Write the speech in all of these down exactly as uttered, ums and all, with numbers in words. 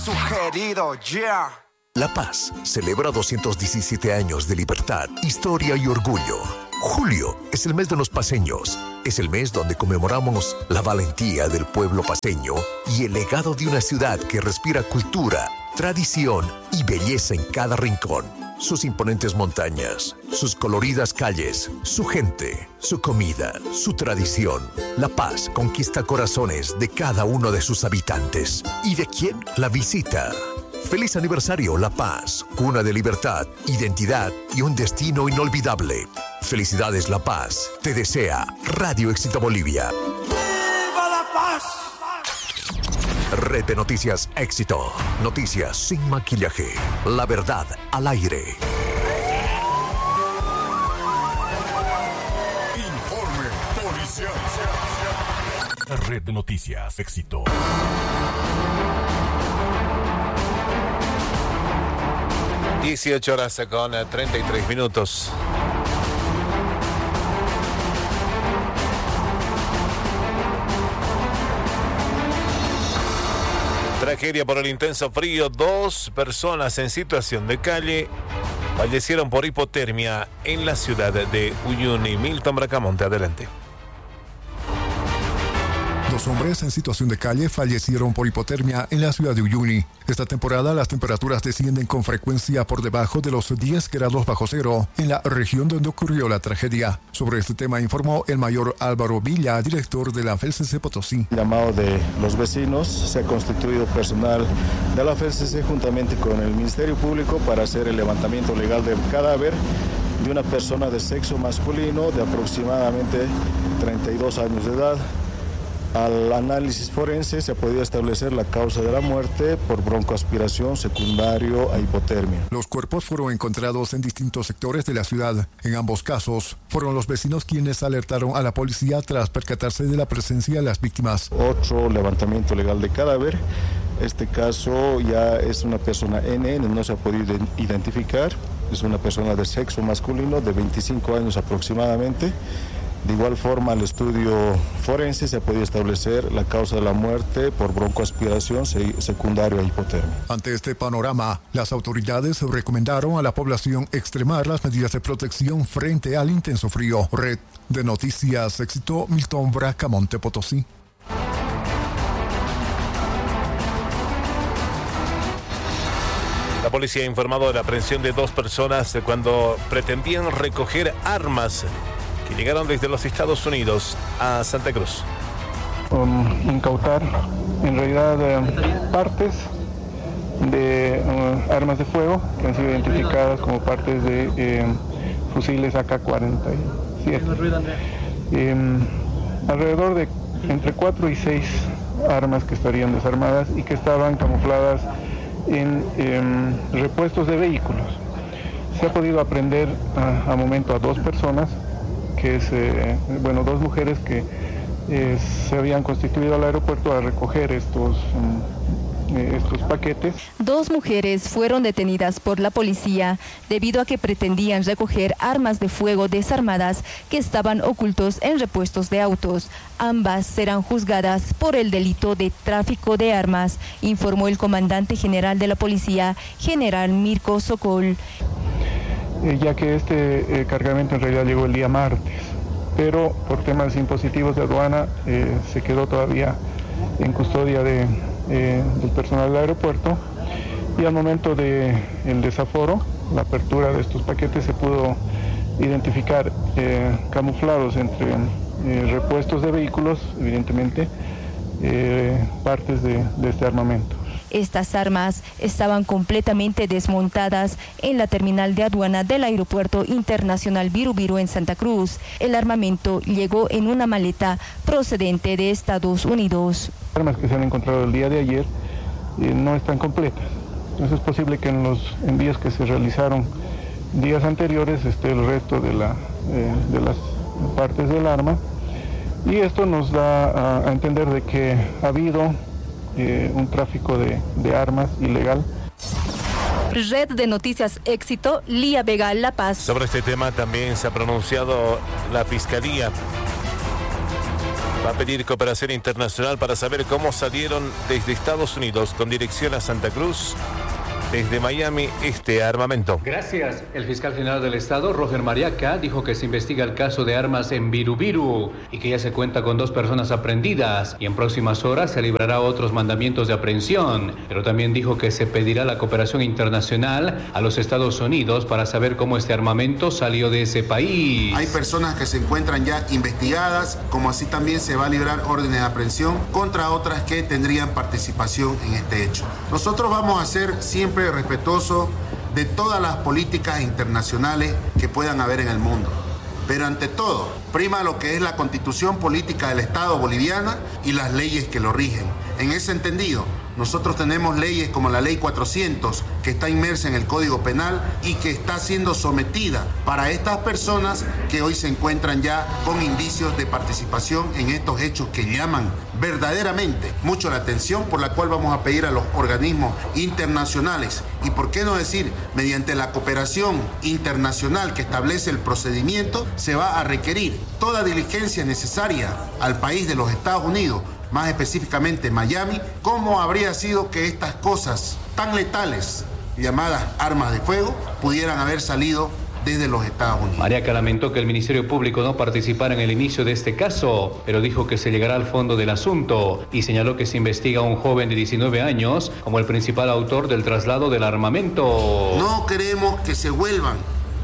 Sugerido, yeah. La Paz celebra doscientos diecisiete años de libertad, historia y orgullo. Julio es el mes de los paceños. Es el mes donde conmemoramos la valentía del pueblo paceño y el legado de una ciudad que respira cultura, tradición y belleza en cada rincón. Sus imponentes montañas, sus coloridas calles, su gente, su comida, su tradición. La Paz conquista corazones de cada uno de sus habitantes. ¿Y de quién la visita? Feliz aniversario, La Paz, cuna de libertad, identidad y un destino inolvidable. Felicidades, La Paz. Te desea Radio Éxito Bolivia. ¡Viva La Paz! Red de Noticias Éxito. Noticias sin maquillaje. La verdad al aire. Informe policial. Red de Noticias Éxito. dieciocho horas con treinta y tres minutos. Tragedia por el intenso frío. Dos personas en situación de calle fallecieron por hipotermia en la ciudad de Uyuni. Milton Bracamonte, adelante. Dos hombres en situación de calle fallecieron por hipotermia en la ciudad de Uyuni. Esta temporada las temperaturas descienden con frecuencia por debajo de los diez grados bajo cero en la región donde ocurrió la tragedia. Sobre este tema informó el mayor Álvaro Villa, director de la F E L C C Potosí. Llamado de los vecinos, se ha constituido personal de la F E L C C juntamente con el Ministerio Público para hacer el levantamiento legal del cadáver de una persona de sexo masculino de aproximadamente treinta y dos años de edad. Al análisis forense se ha podido establecer la causa de la muerte por broncoaspiración secundario a hipotermia. Los cuerpos fueron encontrados en distintos sectores de la ciudad. En ambos casos, fueron los vecinos quienes alertaron a la policía tras percatarse de la presencia de las víctimas. Otro levantamiento legal de cadáver. Este caso ya es una persona N, no se ha podido identificar. Es una persona de sexo masculino de veinticinco años aproximadamente. De igual forma, al estudio forense se ha podido establecer la causa de la muerte por broncoaspiración secundario a hipotermia. Ante este panorama, las autoridades recomendaron a la población extremar las medidas de protección frente al intenso frío. Red de Noticias Éxito, Milton Bracamonte, Potosí. La policía ha informado de la aprehensión de dos personas cuando pretendían recoger armas que llegaron desde los Estados Unidos a Santa Cruz. Um, incautar en realidad eh, partes de uh, armas de fuego que han sido identificadas como partes de eh, fusiles A K cuarenta y siete. Eh, alrededor de entre cuatro y seis armas que estarían desarmadas y que estaban camufladas en eh, repuestos de vehículos. Se ha podido apreender a, a momento a dos personas, que es, eh, bueno, dos mujeres que eh, se habían constituido al aeropuerto a recoger estos, um, eh, estos paquetes. Dos mujeres fueron detenidas por la policía debido a que pretendían recoger armas de fuego desarmadas que estaban ocultos en repuestos de autos. Ambas serán juzgadas por el delito de tráfico de armas, informó el comandante general de la policía, general Mirko Sokol. Eh, ya que este eh, cargamento en realidad llegó el día martes, pero por temas impositivos de aduana eh, se quedó todavía en custodia de, eh, del personal del aeropuerto, y al momento del desaforo, la apertura de estos paquetes, se pudo identificar eh, camuflados entre eh, repuestos de vehículos, evidentemente, eh, partes de, de este armamento. Estas armas estaban completamente desmontadas en la terminal de aduana del Aeropuerto Internacional Birubiru en Santa Cruz. El armamento llegó en una maleta procedente de Estados Unidos. Las armas que se han encontrado el día de ayer eh, no están completas. Entonces es posible que en los envíos que se realizaron días anteriores esté el resto de, la, eh, de las partes del arma. Y esto nos da a, a entender de que ha habido Eh, un tráfico de, de armas ilegal. Red de Noticias Éxito, Lía Vega, La Paz. Sobre este tema también se ha pronunciado la Fiscalía. Va a pedir cooperación internacional para saber cómo salieron desde Estados Unidos con dirección a Santa Cruz, desde Miami, este armamento. Gracias. El fiscal general del Estado, Roger Mariaca, dijo que se investiga el caso de armas en Birubiru y que ya se cuenta con dos personas aprehendidas y en próximas horas se librará otros mandamientos de aprehensión. Pero también dijo que se pedirá la cooperación internacional a los Estados Unidos para saber cómo este armamento salió de ese país. Hay personas que se encuentran ya investigadas, como así también se va a librar órdenes de aprehensión contra otras que tendrían participación en este hecho. Nosotros vamos a ser siempre respetuoso de todas las políticas internacionales que puedan haber en el mundo. Pero ante todo, prima lo que es la constitución política del Estado boliviana y las leyes que lo rigen. En ese entendido, nosotros tenemos leyes como la Ley cuatrocientos, que está inmersa en el Código Penal y que está siendo sometida para estas personas que hoy se encuentran ya con indicios de participación en estos hechos que llaman verdaderamente mucho la atención, por la cual vamos a pedir a los organismos internacionales y, por qué no decir, mediante la cooperación internacional que establece el procedimiento, se va a requerir toda diligencia necesaria al país de los Estados Unidos, más específicamente Miami, cómo habría sido que estas cosas tan letales, llamadas armas de fuego, pudieran haber salido desde los Estados Unidos. Mariaca lamentó que el Ministerio Público no participara en el inicio de este caso, pero dijo que se llegará al fondo del asunto y señaló que se investiga a un joven de diecinueve años como el principal autor del traslado del armamento. No queremos que se vuelvan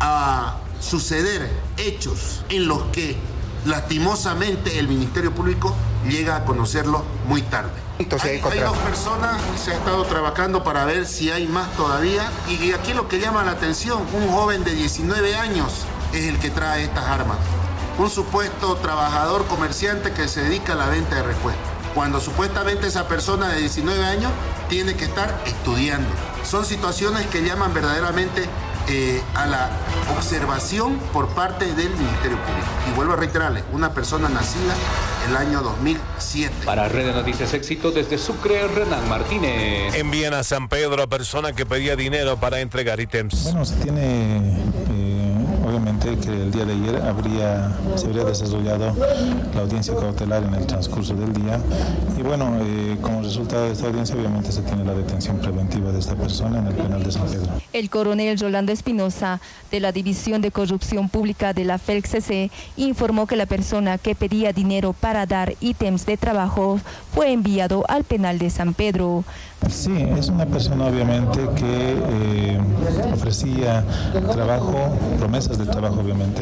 a suceder hechos en los que lastimosamente el Ministerio Público llega a conocerlo muy tarde. Entonces, hay, hay dos personas, se ha estado trabajando para ver si hay más todavía, y aquí lo que llama la atención, un joven de diecinueve años es el que trae estas armas, un supuesto trabajador comerciante que se dedica a la venta de repuestos, cuando supuestamente esa persona de diecinueve años tiene que estar estudiando. Son situaciones que llaman verdaderamente Eh, a la observación por parte del Ministerio Público. Y vuelvo a reiterarle, una persona nacida el año dos mil siete. Para Red de Noticias Éxito, desde Sucre, Renan Martínez. Envían a San Pedro a persona que pedía dinero para entregar ítems. Bueno, se tiene... Eh... Obviamente que el día de ayer habría, se habría desarrollado la audiencia cautelar en el transcurso del día y bueno, eh, como resultado de esta audiencia obviamente se tiene la detención preventiva de esta persona en el penal de San Pedro. El coronel Rolando Espinosa, de la División de Corrupción Pública de la F E L C C, informó que la persona que pedía dinero para dar ítems de trabajo fue enviado al penal de San Pedro. Sí, es una persona obviamente que eh, ofrecía trabajo, promesas de trabajo obviamente,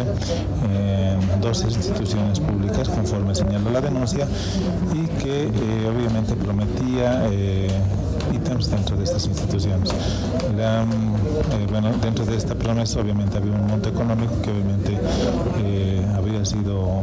en dos instituciones públicas conforme señaló la denuncia y que eh, obviamente prometía eh, ítems dentro de estas instituciones. La, eh, bueno, dentro de esta promesa obviamente había un monto económico que obviamente eh, había sido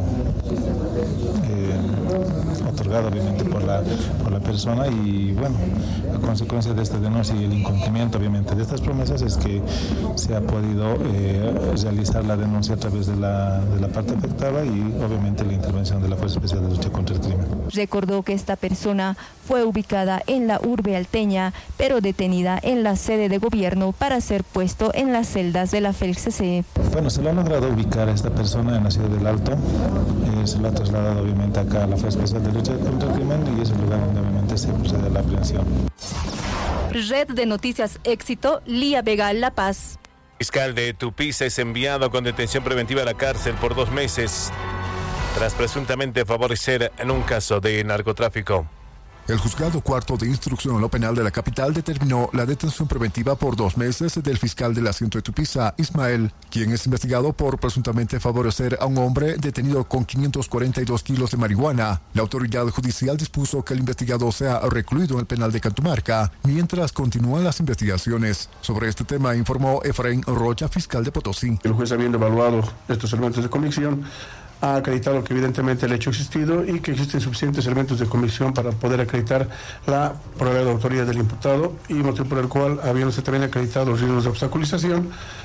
eh, otorgado obviamente por la, por la persona y bueno, a consecuencia de esta denuncia y el incumplimiento obviamente de estas promesas es que se ha podido eh, realizar la denuncia a través de la, de la parte afectada y obviamente la intervención de la Fuerza Especial de Lucha contra el Crimen. Recordó que esta persona fue ubicada en la urbe alteña, pero detenida en la sede de gobierno para ser puesto en las celdas de la F E L C C. Bueno, se lo ha logrado ubicar a esta persona en la ciudad del Alto, eh, se lo ha trasladado obviamente acá a la Fuerza Especial de Lucha contra el Crimen y es el lugar donde obviamente se procede a la aprehensión. Red de Noticias Éxito, Lía Vega, La Paz. Fiscal de Tupiza es enviado con detención preventiva a la cárcel por dos meses tras presuntamente favorecer en un caso de narcotráfico. El juzgado cuarto de instrucción en lo penal de la capital determinó la detención preventiva por dos meses del fiscal del asiento de Tupiza, Ismael, quien es investigado por presuntamente favorecer a un hombre detenido con quinientos cuarenta y dos kilos de marihuana. La autoridad judicial dispuso que el investigado sea recluido en el penal de Cantumarca mientras continúan las investigaciones. Sobre este tema informó Efraín Rocha, fiscal de Potosí. El juez, habiendo evaluado estos elementos de convicción, ha acreditado que evidentemente el hecho ha existido y que existen suficientes elementos de convicción para poder acreditar la probabilidad de autoría del imputado y motivo por el cual, habiéndose también acreditado los riesgos de obstaculización,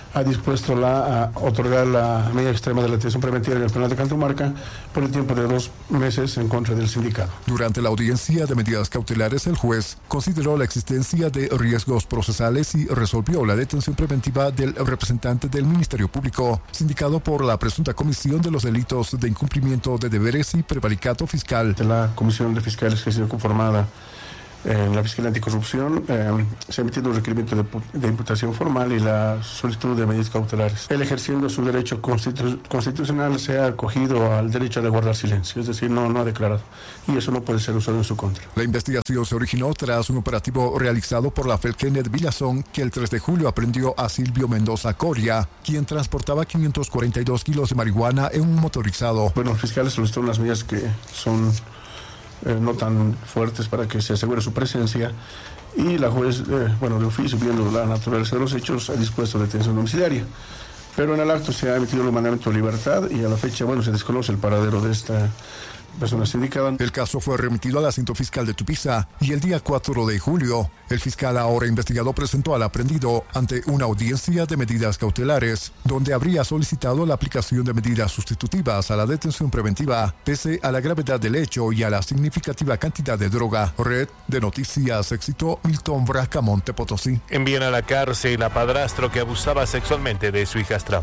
ha dispuesto la, a otorgar la medida extrema de la detención preventiva en el penal de Cantumarca por el tiempo de dos meses en contra del sindicato. Durante la audiencia de medidas cautelares, el juez consideró la existencia de riesgos procesales y resolvió la detención preventiva del representante del Ministerio Público, sindicado por la presunta comisión de los delitos de incumplimiento de deberes y prevaricato fiscal. La comisión de fiscales que ha sido conformada en la Fiscalía Anticorrupción eh, se ha emitido un requerimiento de, de imputación formal y la solicitud de medidas cautelares. Él, ejerciendo su derecho constitu constitucional, se ha acogido al derecho de guardar silencio, es decir, no, no ha declarado, y eso no puede ser usado en su contra. La investigación se originó tras un operativo realizado por la Felkenet Villazón, que el tres de julio aprendió a Silvio Mendoza Coria, quien transportaba quinientos cuarenta y dos kilos de marihuana en un motorizado. Bueno, los fiscales solicitaron unas medidas que son Eh, no tan fuertes para que se asegure su presencia, y la juez, eh, bueno, de oficio, viendo la naturaleza de los hechos, ha dispuesto detención domiciliaria. Pero en el acto se ha emitido el mandamiento de libertad y a la fecha, bueno, se desconoce el paradero de esta persona sindicada. El caso fue remitido al asiento fiscal de Tupiza y el día cuatro de julio, el fiscal ahora investigado presentó al aprendido ante una audiencia de medidas cautelares, donde habría solicitado la aplicación de medidas sustitutivas a la detención preventiva, pese a la gravedad del hecho y a la significativa cantidad de droga. Red de Noticias Éxito, Milton Bracamonte, Potosí. Envían a la cárcel a padrastro que abusaba sexualmente de su hijastra.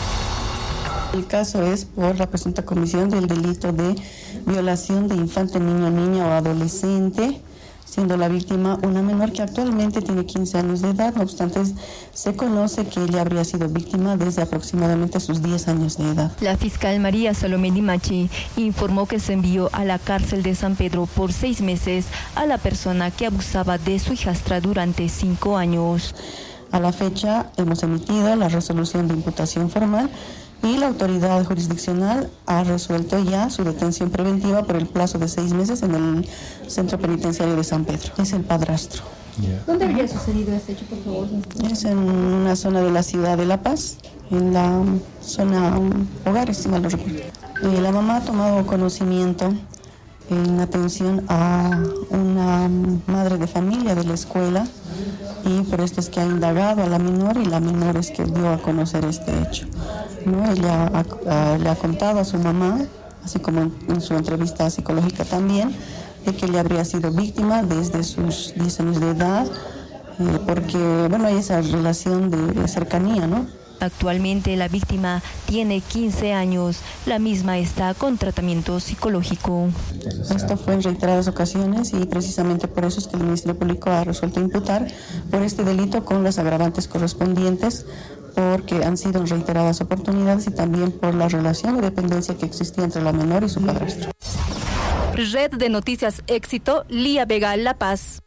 El caso es por la presunta comisión del delito de violación de infante, niño, niña o adolescente, siendo la víctima una menor que actualmente tiene quince años de edad. No obstante, se conoce que ella habría sido víctima desde aproximadamente sus diez años de edad. La fiscal María Salomé Dimachi informó que se envió a la cárcel de San Pedro por seis meses a la persona que abusaba de su hijastra durante cinco años. A la fecha hemos emitido la resolución de imputación formal y la autoridad jurisdiccional ha resuelto ya su detención preventiva por el plazo de seis meses en el centro penitenciario de San Pedro. Es el padrastro. Yeah. ¿Dónde habría sucedido este hecho, por favor? Es en una zona de la ciudad de La Paz, en la zona um, Hogares, si mal no recuerdo. Eh, la mamá ha tomado conocimiento en atención a una madre de familia de la escuela, y por esto es que ha indagado a la menor, y la menor es que dio a conocer este hecho. ¿No? Ella ha, a, le ha contado a su mamá, así como en, en su entrevista psicológica también, de que ella habría sido víctima desde sus diez años de edad, eh, porque bueno, hay esa relación de, de cercanía, ¿no? Actualmente la víctima tiene quince años, la misma está con tratamiento psicológico. Esto fue en reiteradas ocasiones y precisamente por eso es que el Ministerio Público ha resuelto imputar por este delito con los agravantes correspondientes, porque han sido en reiteradas oportunidades y también por la relación de dependencia que existía entre la menor y su padrastro. Red de Noticias Éxito, Lía Vega, La Paz.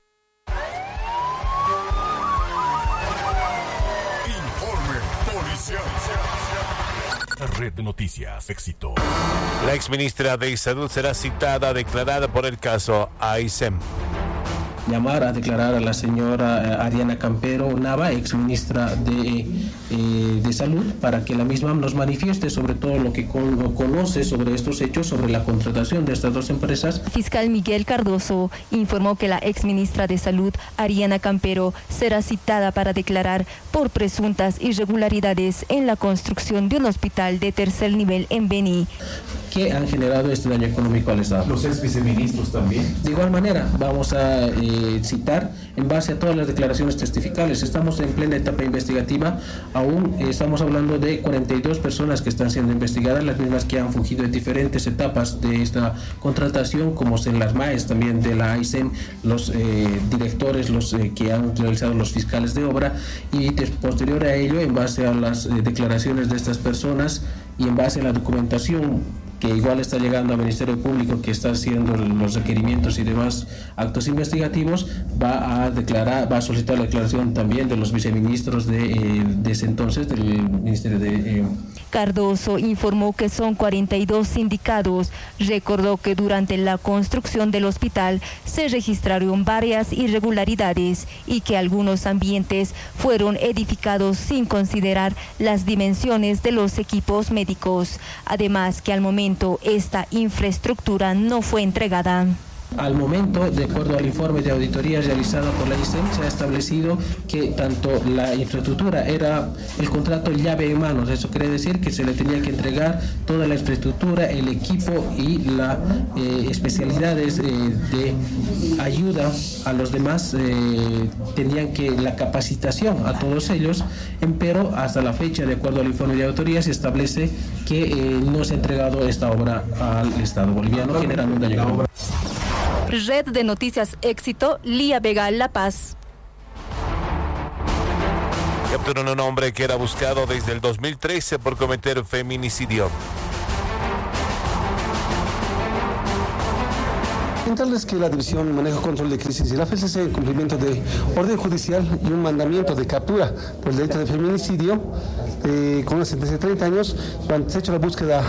Red de Noticias Éxito. La exministra de Salud será citada a declarar por el caso Aysén. Llamar a declarar a la señora Ariana Campero Nava, ex ministra de, eh, de Salud, para que la misma nos manifieste sobre todo lo que con, conoce sobre estos hechos, sobre la contratación de estas dos empresas. Fiscal Miguel Cardoso informó que la ex ministra de Salud, Ariana Campero, será citada para declarar por presuntas irregularidades en la construcción de un hospital de tercer nivel en Beni, que han generado este daño económico al Estado. ¿Los ex viceministros también? De igual manera, vamos a eh, citar en base a todas las declaraciones testificales. Estamos en plena etapa investigativa, aún eh, estamos hablando de cuarenta y dos personas que están siendo investigadas, las mismas que han fugido en diferentes etapas de esta contratación, como en las M A E S también de la Aysén, los eh, directores, los eh, que han realizado los fiscales de obra, y de, posterior a ello, en base a las eh, declaraciones de estas personas y en base a la documentación que igual está llegando al Ministerio Público, que está haciendo los requerimientos y demás actos investigativos, va a declarar, va a solicitar la declaración también de los viceministros de, eh, de ese entonces, del Ministerio de... Eh... Cardoso informó que son cuarenta y dos sindicados. Recordó que durante la construcción del hospital se registraron varias irregularidades y que algunos ambientes fueron edificados sin considerar las dimensiones de los equipos médicos. Además, que al momento esta infraestructura no fue entregada. Al momento, de acuerdo al informe de auditoría realizado por la I S E M, se ha establecido que tanto la infraestructura era el contrato llave en manos. Eso quiere decir que se le tenía que entregar toda la infraestructura, el equipo y las eh, especialidades eh, de ayuda a los demás. Eh, tenían que la capacitación a todos ellos, pero hasta la fecha, de acuerdo al informe de auditoría, se establece que eh, no se ha entregado esta obra al Estado boliviano, generando un daño grave. Red de Noticias Éxito, Lía Vega, La Paz. Capturan a un hombre que era buscado desde el dos mil trece por cometer feminicidio. Comentarles que la División de Manejo y Control de Crisis y la F C C, en cumplimiento de orden judicial y un mandamiento de captura por el delito de feminicidio, eh, con una sentencia de treinta años, se ha hecho la búsqueda,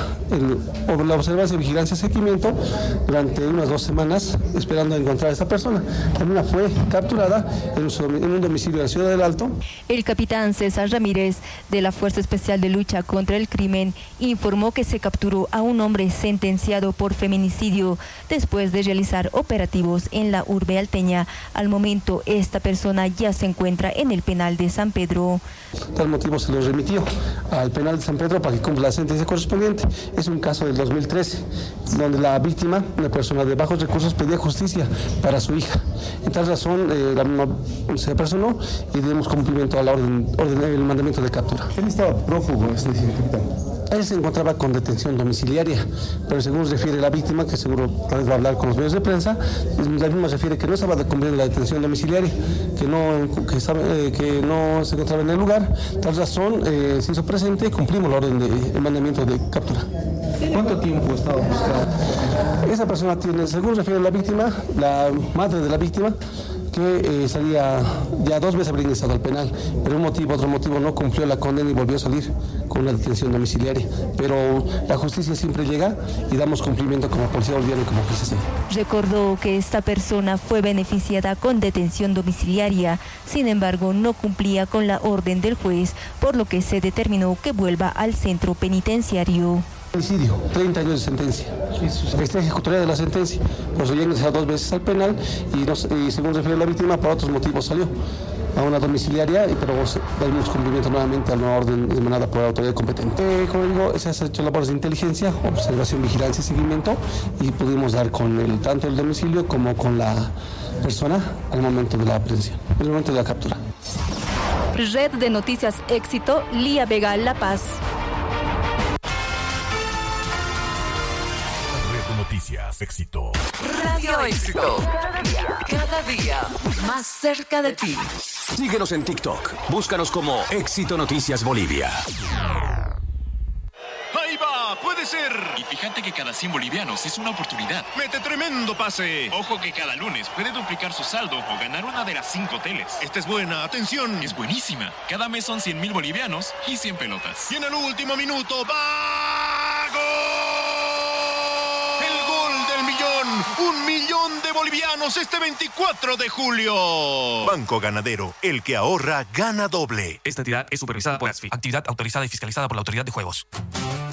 el, la observancia, vigilancia y seguimiento durante unas dos semanas, esperando encontrar a esta persona. También fue capturada en un, en un domicilio de la Ciudad del Alto. El capitán César Ramírez, de la Fuerza Especial de Lucha contra el Crimen, informó que se capturó a un hombre sentenciado por feminicidio después de realizar operativos en la urbe alteña. Al momento, esta persona ya se encuentra en el penal de San Pedro. Tal motivo se lo remitió al penal de San Pedro para que cumpla la sentencia correspondiente. Es un caso del dos mil trece, donde la víctima, una persona de bajos recursos, pedía justicia para su hija. En tal razón, eh, la misma se personó y dimos cumplimiento a la orden, orden el mandamiento de captura. ¿Quién estaba prófugo, este capitán? Él se encontraba con detención domiciliaria, pero según refiere la víctima, que seguro tal vez va a hablar con los medios de prensa, la misma refiere que no estaba cumpliendo la detención domiciliaria, que no, que, sabe, eh, que no se encontraba en el lugar. Tal razón eh, se hizo presente y cumplimos la orden de el mandamiento de captura. ¿Cuánto tiempo estaba buscando? Esa persona tiene, según refiere la víctima, la madre de la víctima, que eh, salía ya dos veces habría ingresado al penal, pero un motivo, otro motivo no cumplió la condena y volvió a salir con una detención domiciliaria. Pero la justicia siempre llega y damos cumplimiento como policía boliviana y como F C C. Recordó que esta persona fue beneficiada con detención domiciliaria, sin embargo no cumplía con la orden del juez, por lo que se determinó que vuelva al centro penitenciario. Feminicidio, treinta años de sentencia. Esta ejecutoria de la sentencia. Pues ya ingresado dos veces al penal y, nos, y según refiere la víctima, por otros motivos salió a una domiciliaria, pero damos cumplimiento nuevamente a una orden emanada por la autoridad competente. Eh, como digo, se ha hecho labores de inteligencia, observación, vigilancia y seguimiento, y pudimos dar con el, tanto el domicilio como con la persona al momento de la aprehensión, al momento de la captura. Red de Noticias Éxito, Lía Vega, La Paz. Noticias Éxito. Radio Éxito. Cada día, cada día más cerca de ti. Síguenos en TikTok. Búscanos como Éxito Noticias Bolivia. ¡Ahí va! ¡Puede ser! Y fíjate que cada cien bolivianos es una oportunidad. ¡Mete tremendo pase! Ojo que cada lunes puede duplicar su saldo o ganar una de las cinco teles. Esta es buena, atención. Es buenísima. Cada mes son cien mil bolivianos y cien pelotas. Y en el último minuto, ¡va! ¡Gol! Un millón de bolivianos este veinticuatro de julio. Banco Ganadero, el que ahorra, gana doble. Esta entidad es supervisada por A S F I, actividad autorizada y fiscalizada por la Autoridad de Juegos.